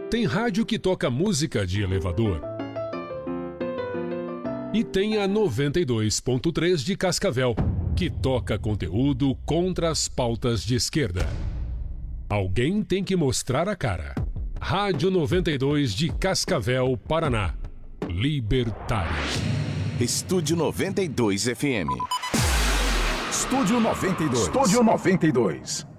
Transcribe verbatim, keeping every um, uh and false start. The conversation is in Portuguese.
Tem rádio que toca música de elevador. E tem a noventa e dois ponto três de Cascavel, que toca conteúdo contra as pautas de esquerda. Alguém tem que mostrar a cara. Rádio noventa e dois de Cascavel, Paraná. Libertário. Estúdio noventa e dois F M. Estúdio noventa e dois. Estúdio noventa e dois.